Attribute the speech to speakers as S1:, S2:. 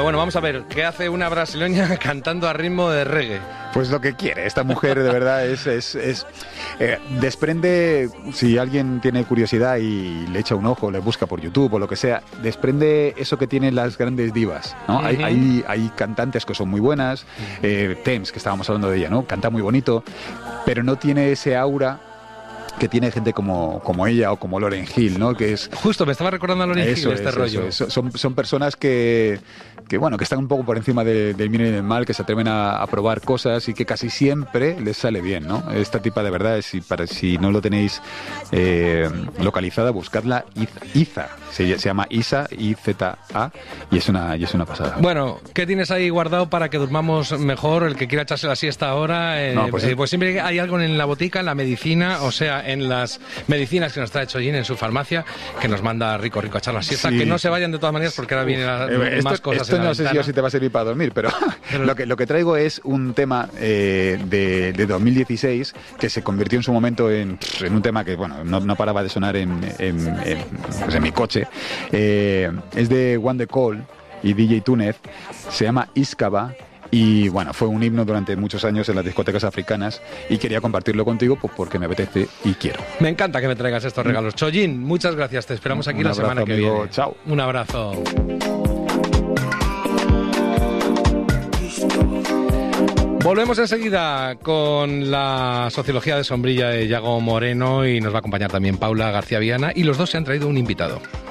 S1: Bueno, vamos a ver, ¿qué hace una brasileña cantando a ritmo de reggae?
S2: Pues lo que quiere. Esta mujer de verdad desprende, si alguien tiene curiosidad y le echa un ojo, le busca por YouTube o lo que sea, desprende eso que tienen las grandes divas, ¿no? Hay cantantes que son muy buenas, Thames, que estábamos hablando de ella, ¿no? Canta muy bonito, pero no tiene ese aura que tiene gente como ella o como Lauryn Hill, ¿no? Que es
S1: justo, me estaba recordando a Lauryn Hill este rollo.
S2: Son personas que están un poco por encima del bien y del mal, que se atreven a probar cosas y que casi siempre les sale bien, ¿no? Esta tipa de verdad, si no lo tenéis localizada, buscadla. Iza, se llama Isa, I-Z-A, y es una pasada.
S1: Bueno, ¿qué tienes ahí guardado para que durmamos mejor? El que quiera echarse la siesta ahora, pues siempre hay algo en la botica, en la medicina, o sea, en las medicinas que nos trae Chollín en su farmacia, que nos manda rico a echar la siesta, que no se vayan de todas maneras porque ahora vienen más cosas.
S2: Esto no sé si te va a servir para dormir, pero lo que traigo es un tema de 2016 que se convirtió en su momento en un tema que no paraba de sonar en mi coche. Es de One The Call y DJ Túnez, se llama Iskaba. Y bueno, fue un himno durante muchos años en las discotecas africanas y quería compartirlo contigo pues porque me apetece y quiero.
S1: Me encanta que me traigas estos regalos. Chollín, muchas gracias, te esperamos aquí la semana que viene.
S2: Chao.
S1: Un abrazo. Volvemos enseguida con la sociología de sombrilla de Yago Moreno y nos va a acompañar también Paula García Viana y los dos se han traído un invitado.